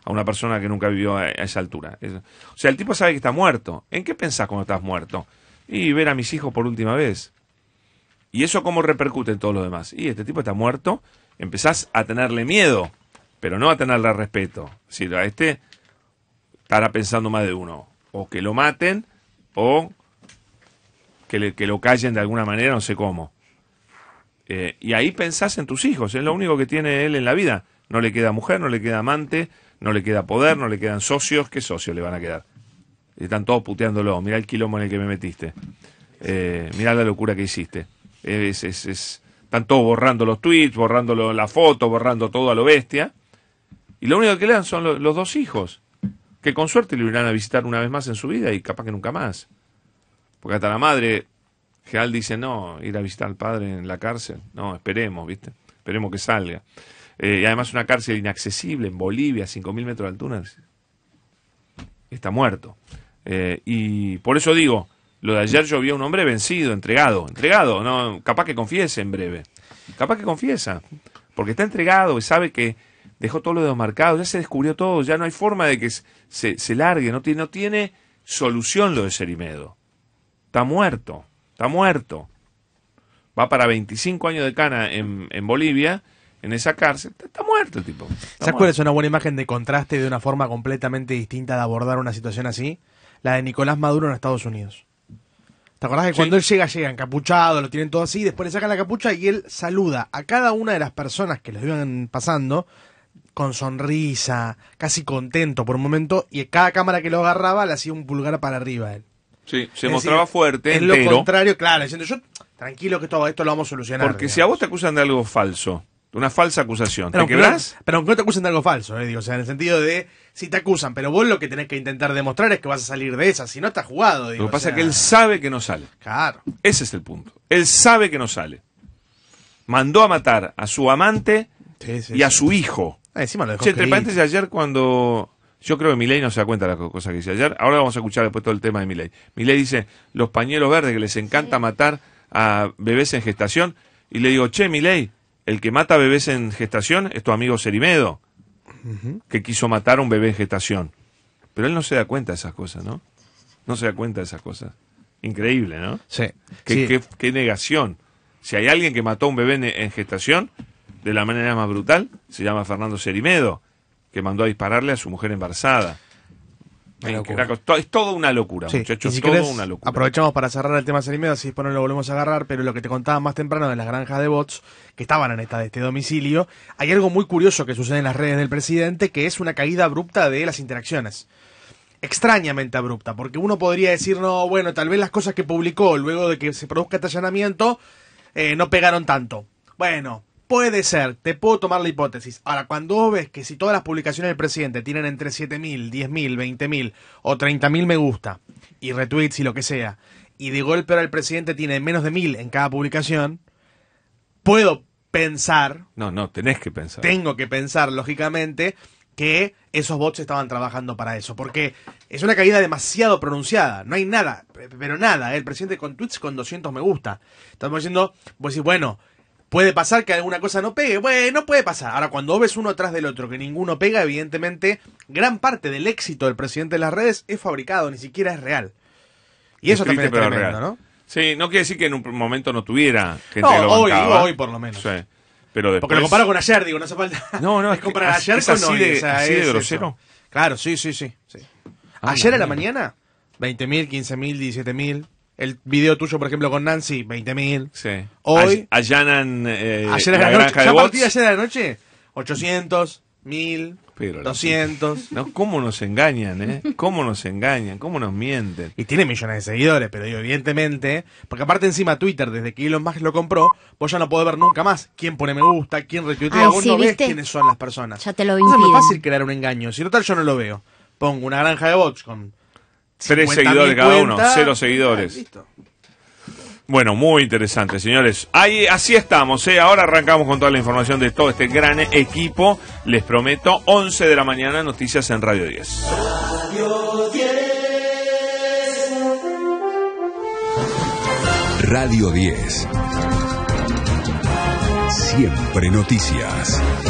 a una persona que nunca vivió a esa altura. O sea, el tipo sabe que está muerto. ¿En qué pensás cuando estás muerto? Y ver a mis hijos por última vez. ¿Y eso cómo repercute en todo lo demás? Y este tipo está muerto, empezás a tenerle miedo, pero no a tenerle respeto. Es decir, a este estará pensando más de uno. O que lo maten, o que lo callen de alguna manera, no sé cómo. Y ahí pensás en tus hijos, es lo único que tiene él en la vida. No le queda mujer, no le queda amante, no le queda poder, no le quedan socios. ¿Qué socios le van a quedar? Están todos puteándolo. Mirá el quilombo en el que me metiste. Mirá la locura que hiciste. Están todos borrando los tweets, borrando la foto, borrando todo a lo bestia. Y lo único que le dan son los dos hijos, que con suerte lo irán a visitar una vez más en su vida y capaz que nunca más. Porque hasta la madre general dice, no, ir a visitar al padre en la cárcel. No, esperemos, ¿viste? Esperemos que salga. Y además una cárcel inaccesible en Bolivia, 5.000 metros de altura. Está muerto. Y por eso digo, lo de ayer yo vi a un hombre vencido, entregado, no, capaz que confiese en breve. Capaz que confiesa. Porque está entregado y sabe que dejó todos los dedos marcados, ya se descubrió todo, ya no hay forma de que se largue, no tiene solución lo de Cerimedo. Está muerto. Va para 25 años de cana en Bolivia, en esa cárcel. Está muerto el tipo. ¿Sabes cuál es una buena imagen de contraste de una forma completamente distinta de abordar una situación así? La de Nicolás Maduro en Estados Unidos. ¿Te acordás que cuando él llega encapuchado, lo tienen todo así, después le sacan la capucha y él saluda a cada una de las personas que los iban pasando con sonrisa, casi contento por un momento, y cada cámara que lo agarraba le hacía un pulgar para arriba a él? Sí, se mostraba fuerte, en entero. lo contrario, claro, diciendo yo, tranquilo que esto lo vamos a solucionar. Porque digamos. si a vos te acusan de algo falso, de una falsa acusación, pero ¿te quebrás? Pero aunque no te acusen de algo falso, digo, o sea, en el sentido de, si te acusan, pero vos lo que tenés que intentar demostrar es que vas a salir de esa, si no estás jugado, digo. Lo que pasa es que él sabe que no sale. Claro. Ese es el punto. Él sabe que no sale. Mandó a matar a su amante y a su hijo. Encima lo dejó entre paréntesis, ayer cuando... Yo creo que Milei no se da cuenta de las cosas que dice ayer. Ahora vamos a escuchar después todo el tema de Milei. Milei dice, los pañuelos verdes, que les encanta matar a bebés en gestación. Y le digo, che, Milei, el que mata bebés en gestación es tu amigo Cerimedo, que quiso matar a un bebé en gestación. Pero él no se da cuenta de esas cosas, ¿no? No se da cuenta de esas cosas. Increíble, ¿no? Sí. Qué negación. Si hay alguien que mató a un bebé en gestación, de la manera más brutal, se llama Fernando Cerimedo, que mandó a dispararle a su mujer embarazada. Es toda una locura, muchachos, si todo una locura. Aprovechamos para cerrar el tema Cerimedo, así después no lo volvemos a agarrar, pero lo que te contaba más temprano de las granjas de bots que estaban en este domicilio, hay algo muy curioso que sucede en las redes del presidente, que es una caída abrupta de las interacciones. Extrañamente abrupta, porque uno podría decir, no, bueno, tal vez las cosas que publicó luego de que se produzca este allanamiento no pegaron tanto. Bueno, puede ser, te puedo tomar la hipótesis. Ahora, cuando vos ves que si todas las publicaciones del presidente tienen entre 7.000, 10.000, 20.000 o 30.000 me gusta, y retweets y lo que sea, y de golpe ahora el presidente tiene menos de 1.000 en cada publicación, puedo pensar... No, tenés que pensar. Tengo que pensar, lógicamente, que esos bots estaban trabajando para eso, porque es una caída demasiado pronunciada, no hay nada, pero nada, el presidente con tweets con 200 me gusta. Estamos diciendo, vos decís, bueno... ¿Puede pasar que alguna cosa no pegue? Bueno, puede pasar. Ahora, cuando ves uno atrás del otro que ninguno pega, evidentemente, gran parte del éxito del presidente de las redes es fabricado, ni siquiera es real. Y eso también es tremendo, real, ¿no? Sí, no quiere decir que en un momento no tuviera gente que lo bancaba. Hoy por lo menos. Sí. Pero después... Porque lo comparo con ayer, digo, no hace falta... No, es comparar ayer es con así hoy. Así de grosero. Eso. Claro, sí. Ayer a la mañana, 20.000, 15.000, 17.000... El video tuyo, por ejemplo, con Nancy, 20.000. Sí. Hoy... Allanan ayer la granja de bots. ¿Ya partí ayer de la noche? 800, 1.000, 200. No, ¿cómo nos engañan, ¿Cómo nos engañan? ¿Cómo nos mienten? Y tiene millones de seguidores, pero digo, evidentemente... Porque aparte encima Twitter, desde que Elon Musk lo compró, vos ya no podés ver nunca más quién pone me gusta, quién retuitea. Vos no ves quiénes son las personas. Ya te lo impiden. Es muy fácil crear un engaño. Si no tal, yo no lo veo. Pongo una granja de bots con... 3 seguidores cada uno, 0 seguidores. Listo. Bueno, muy interesante, señores. Así estamos, Ahora arrancamos con toda la información de todo este gran equipo. Les prometo, 11 de la mañana, noticias en Radio 10. Radio 10. Radio 10. Siempre noticias.